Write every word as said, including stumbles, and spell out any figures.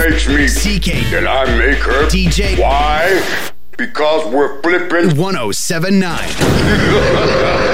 makes me C K. Then I make her D J. Why? Because we're flipping one oh seven point nine.